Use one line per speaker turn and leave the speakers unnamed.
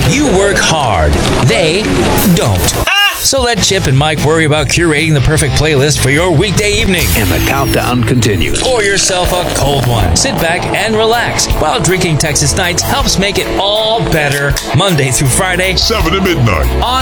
You work hard. They don't. So let Chip and Mike worry about curating the perfect playlist for your weekday evening.
And the countdown continues.
Pour yourself a cold one. Sit back and relax while drinking Texas Nights helps make it all better Monday through Friday
7 to midnight.
on